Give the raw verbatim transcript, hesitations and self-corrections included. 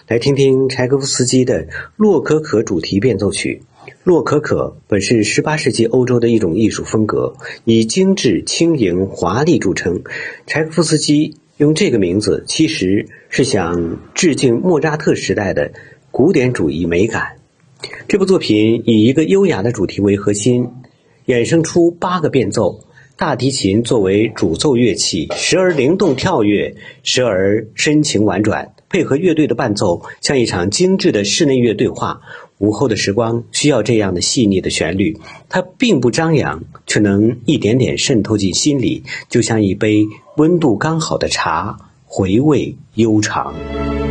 来听听柴可夫斯基的《洛可可》主题变奏曲。洛可可本是十八世纪欧洲的一种艺术风格，以精致、轻盈、华丽著称。柴可夫斯基用这个名字，其实是想致敬莫扎特时代的古典主义美感。这部作品以一个优雅的主题为核心，衍生出八个变奏，大提琴作为主奏乐器，时而灵动跳跃，时而深情婉转，配合乐队的伴奏，像一场精致的室内乐对话。午后的时光需要这样的细腻的旋律，它并不张扬，却能一点点渗透进心里，就像一杯温度刚好的茶，回味悠长。